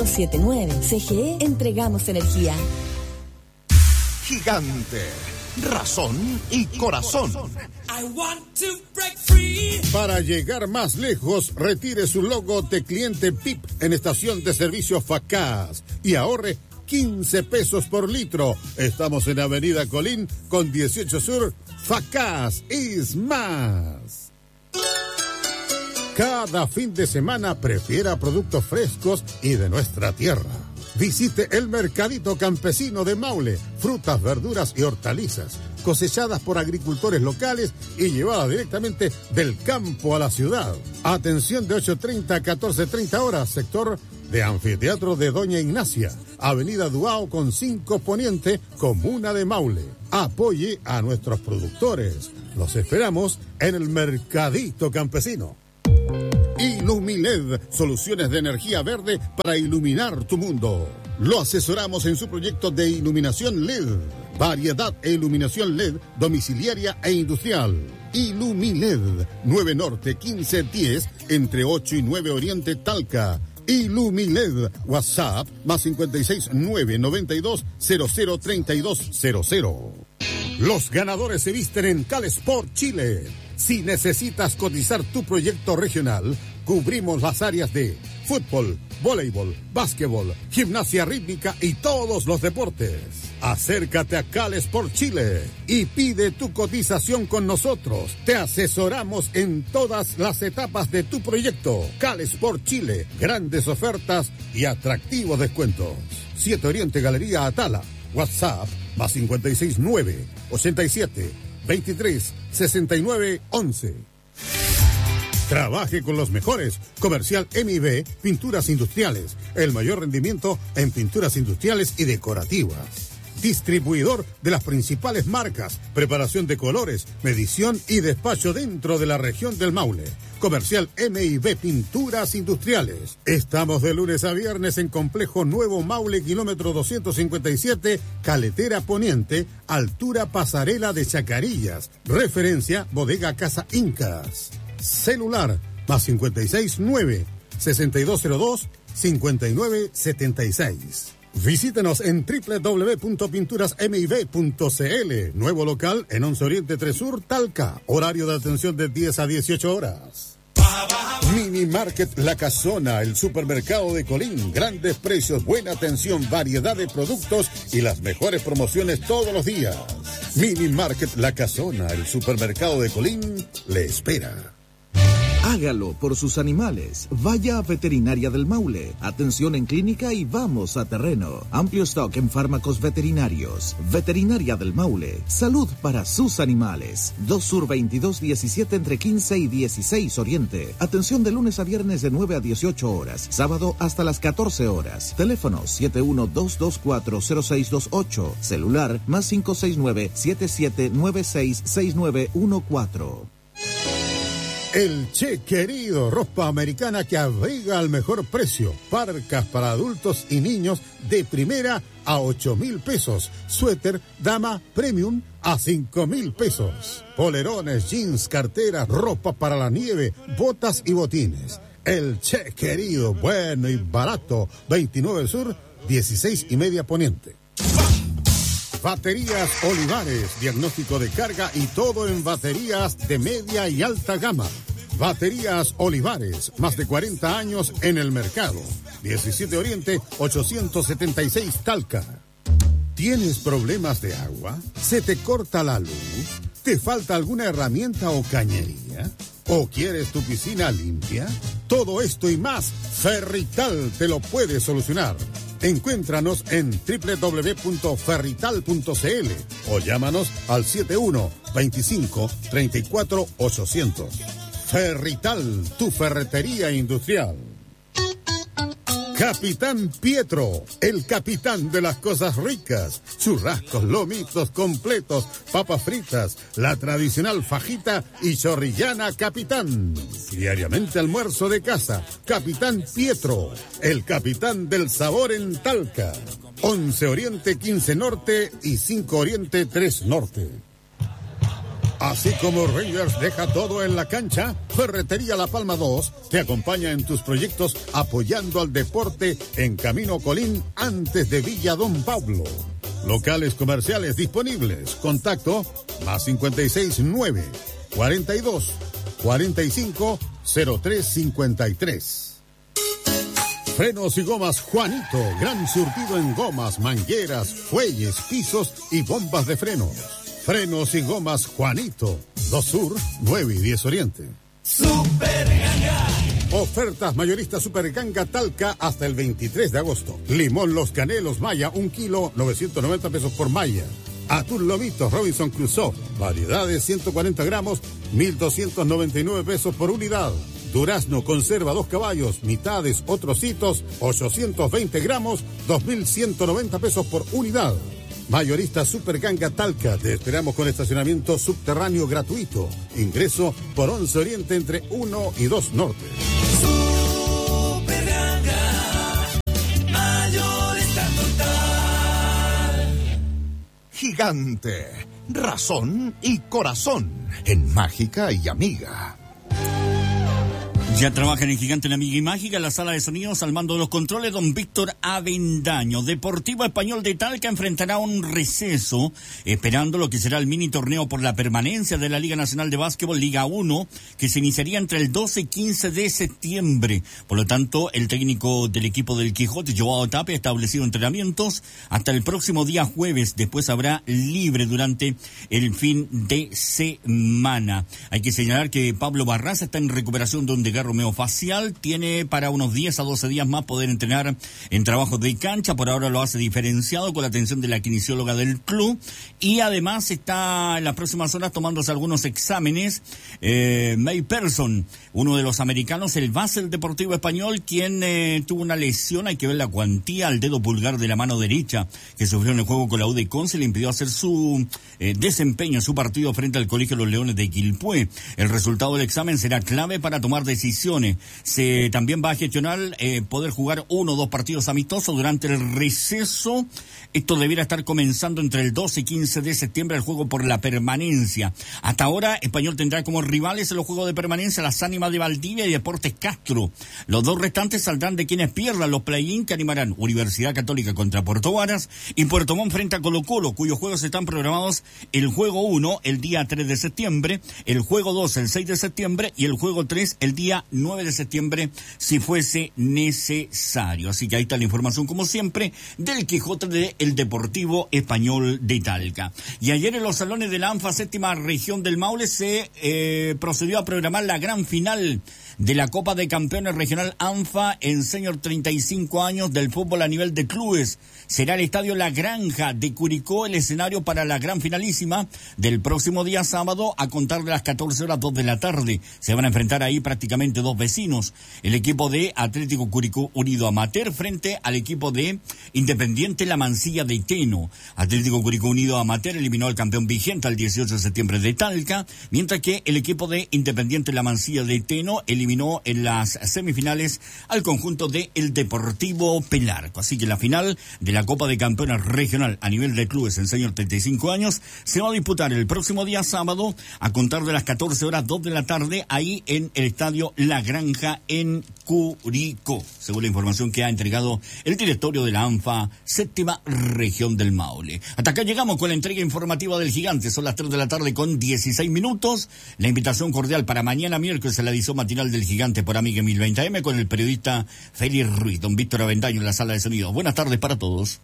579. CGE Entregamos Energía. Gigante, razón y corazón. Para llegar más lejos, retire su logo de cliente PIP en estación de servicio Facaz y ahorre 15 pesos por litro. Estamos en Avenida Colín con 18 Sur. Facaz is más. Cada fin de semana prefiera productos frescos y de nuestra tierra. Visite el Mercadito Campesino de Maule. Frutas, verduras y hortalizas cosechadas por agricultores locales y llevadas directamente del campo a la ciudad. Atención de 8:30 a 14:30 horas, sector de Anfiteatro de Doña Ignacia, Avenida Duao con 5 Poniente, Comuna de Maule. Apoye a nuestros productores. Los esperamos en el Mercadito Campesino. Ilumiled, soluciones de energía verde para iluminar tu mundo. Lo asesoramos en su proyecto de iluminación LED, variedad e iluminación LED domiciliaria e industrial. Ilumiled, 9 Norte 1510, entre 8 y 9 Oriente Talca. Ilumiled, WhatsApp, más 569 92 00 3200. Los ganadores se visten en Calesport Chile. Si necesitas cotizar tu proyecto regional, cubrimos las áreas de fútbol, voleibol, básquetbol, gimnasia rítmica y todos los deportes. Acércate a Calesport Chile y pide tu cotización con nosotros. Te asesoramos en todas las etapas de tu proyecto. Calesport Chile, grandes ofertas y atractivos descuentos. 7 Oriente Galería Atala. WhatsApp, más 569 87 23 69 11. Trabaje con los mejores. Comercial MIB Pinturas Industriales. El mayor rendimiento en pinturas industriales y decorativas. Distribuidor de las principales marcas. Preparación de colores, medición y despacho dentro de la región del Maule. Comercial MIB Pinturas Industriales. Estamos de lunes a viernes en Complejo Nuevo Maule, kilómetro 257, Caletera Poniente, altura Pasarela de Chacarillas. Referencia Bodega Casa Incas. Celular, más 569 6202 5976. Visítenos en www.pinturasmib.cl. Nuevo local en 11 Oriente 3 Sur, Talca. Horario de atención de 10 a 18 horas. Mini Market La Casona, el supermercado de Colín. Grandes precios, buena atención, variedad de productos y las mejores promociones todos los días. Mini Market La Casona, el supermercado de Colín, le espera. Hágalo por sus animales. Vaya a Veterinaria del Maule. Atención en clínica y vamos a terreno. Amplio stock en fármacos veterinarios. Veterinaria del Maule. Salud para sus animales. 2 Sur 2217 entre 15 y 16 Oriente. Atención de lunes a viernes de 9 a 18 horas. Sábado hasta las 14 horas. Teléfono 712240628. Celular más 569-7796-6914. El Che Querido, ropa americana que abriga al mejor precio. Parcas para adultos y niños de primera a 8,000 pesos. Suéter dama premium a 5,000 pesos. Polerones, jeans, carteras, ropa para la nieve, botas y botines. El Che Querido, bueno y barato. 29 Sur, 16 y media Poniente. Baterías Olivares, diagnóstico de carga y todo en baterías de media y alta gama. Baterías Olivares, más de 40 años en el mercado. 17 Oriente, 876 Talca. ¿Tienes problemas de agua? ¿Se te corta la luz? ¿Te falta alguna herramienta o cañería? ¿O quieres tu piscina limpia? Todo esto y más, Ferrital te lo puede solucionar. Encuéntranos en www.ferrital.cl o llámanos al 71-25-34-800. Ferrital, tu ferretería industrial. Capitán Pietro, el capitán de las cosas ricas. Churrascos, lomitos completos, papas fritas, la tradicional fajita y chorrillana Capitán. Diariamente almuerzo de casa. Capitán Pietro, el capitán del sabor en Talca. 11 Oriente 15 Norte y 5 Oriente 3 Norte. Así como Rangers deja todo en la cancha, Ferretería La Palma 2 te acompaña en tus proyectos apoyando al deporte en Camino Colín antes de Villa Don Pablo. Locales comerciales disponibles. Contacto más 569 42 45 0353. Frenos y Gomas Juanito, gran surtido en gomas, mangueras, fuelles, pisos y bombas de frenos. Frenos y Gomas Juanito, 2 Sur, 9 y 10 Oriente. Super Ganga. Ofertas mayoristas Super Ganga Talca hasta el 23 de agosto. Limón Los Canelos Maya, 1 kilo, 990 pesos por malla. Atún Lomito Robinson Crusoe, variedades 140 gramos, 1,299 pesos por unidad. Durazno conserva 2 caballos, mitades o trocitos, 820 gramos, 2,190 pesos por unidad. Mayorista Super Ganga Talca, te esperamos con estacionamiento subterráneo gratuito. Ingreso por 11 Oriente entre 1 y 2 Norte. Super Ganga, mayorista total. Gigante, razón y corazón en Mágica y Amiga. Ya trabajan en Gigante, en Amiga y Mágica, en la sala de sonidos, al mando de los controles, don Víctor Avendaño. Deportivo Español de Talca enfrentará un receso, esperando lo que será el mini torneo por la permanencia de la Liga Nacional de Básquetbol, Liga 1, que se iniciaría entre el 12 y 15 de septiembre. Por lo tanto, el técnico del equipo del Quijote, Joao Tapia, ha establecido entrenamientos hasta el próximo día jueves. Después habrá libre durante el fin de semana. Hay que señalar que Pablo Barraza está en recuperación de un desgarro miofascial, tiene para unos 10 a 12 días más poder entrenar en trabajos de cancha. Por ahora lo hace diferenciado con la atención de la kinesióloga del club, y además está en las próximas horas tomándose algunos exámenes. May Person, uno de los americanos, el base del Deportivo Español, quien tuvo una lesión, hay que ver la cuantía, al dedo pulgar de la mano derecha, que sufrió en el juego con la U de Conce, le impidió hacer su desempeño en su partido frente al Colegio de los Leones de Quilpué. El resultado del examen será clave para tomar decisiones. Se también va a gestionar poder jugar 1 o 2 partidos amistosos durante el receso. Esto debiera estar comenzando entre el 12 y 15 de septiembre, el juego por la permanencia. Hasta ahora, Español tendrá como rivales en los juegos de permanencia las Ánimas de Valdivia y Deportes Castro. Los 2 restantes saldrán de quienes pierdan los play-in, que animarán Universidad Católica contra Puerto Varas y Puerto Montt frente a Colo-Colo, cuyos juegos están programados: el juego 1 el día 3 de septiembre, el juego 2 el 6 de septiembre y el juego 3 el día 9 de septiembre, si fuese necesario. Así que ahí está la información, como siempre, del Quijote del Deportivo Español de Talca. Y ayer en los salones de la ANFA séptima región del Maule se procedió a programar la gran final de la Copa de Campeones Regional ANFA en Senior 35 años del fútbol a nivel de clubes. Será el estadio La Granja de Curicó el escenario para la gran finalísima del próximo día sábado, a contar de las 14 horas 2 de la tarde. Se van a enfrentar ahí prácticamente 2 vecinos. El equipo de Atlético Curicó Unido Amateur frente al equipo de Independiente La Mansilla de Teno. Atlético Curicó Unido Amateur eliminó al campeón vigente al 18 de septiembre de Talca, mientras que el equipo de Independiente La Mansilla de Teno eliminó en las semifinales al conjunto de el Deportivo Pelarco. Así que la final de la Copa de Campeones Regional a nivel de clubes en Senior 35 años se va a disputar el próximo día sábado, a contar de las 14 horas 2 de la tarde, ahí en el estadio La Granja en Curicó, según la información que ha entregado el directorio de la ANFA séptima región del Maule. Hasta acá llegamos con la entrega informativa del Gigante. Son las 3 de la tarde con 16 minutos. La invitación cordial para mañana miércoles a la edición matinal del Gigante por Amiga 1020 AM con el periodista Félix Ruiz, don Víctor Avendaño en la sala de sonido. Buenas tardes para todos.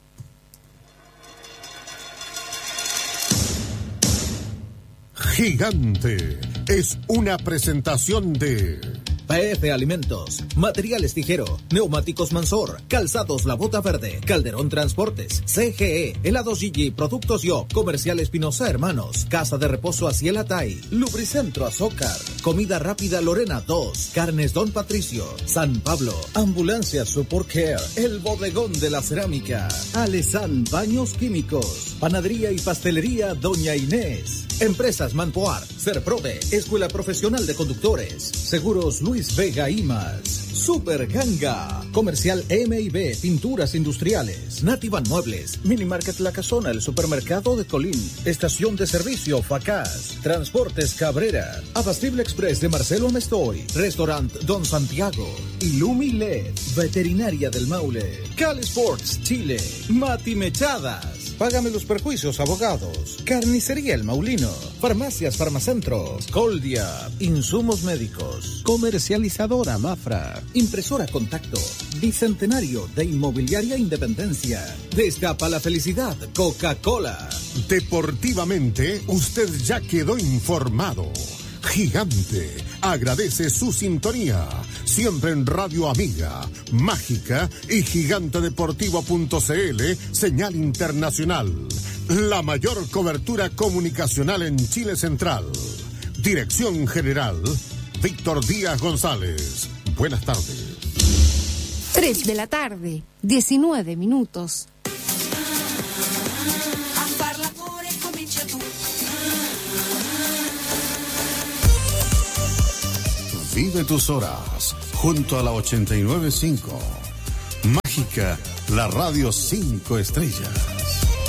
Gigante es una presentación de PF Alimentos, Materiales Tijero, Neumáticos Mansor, Calzados La Bota Verde, Calderón Transportes, CGE, Helados Gigi, Productos Yo, Comercial Espinosa Hermanos, Casa de Reposo Aciel Atay, Lubricentro Azócar, Comida Rápida Lorena 2, Carnes Don Patricio, San Pablo, Ambulancia Support Care, El Bodegón de la Cerámica, Alesan Baños Químicos, Panadería y Pastelería Doña Inés. Empresas Manpoar, Serprove, Escuela Profesional de Conductores, Seguros Luis Vega y más. Super Ganga, Comercial M&B, Pinturas Industriales, Nativan Muebles, Mini Market La Casona, el Supermercado de Colín, Estación de Servicio Facaz, Transportes Cabrera, Abastible Express de Marcelo Amestoy, Restaurant Don Santiago, Illumi LED, Veterinaria del Maule, Cali Sports Chile, Mati Mechadas, Págame los Perjuicios Abogados, Carnicería El Maulino, Farmacias Farmacentro, Coldia, Insumos Médicos, Comercializadora Mafra, Impresora Contacto, Bicentenario de Inmobiliaria Independencia, Destapa la Felicidad, Coca-Cola. Deportivamente, usted ya quedó informado. Gigante agradece su sintonía, siempre en Radio Amiga, Mágica y gigantedeportivo.cl, señal internacional. La mayor cobertura comunicacional en Chile Central. Dirección General, Víctor Díaz González. Buenas tardes. 3 de la tarde, 19 minutos. Vive tus horas junto a la 89.5. Mágica, la radio 5 estrellas.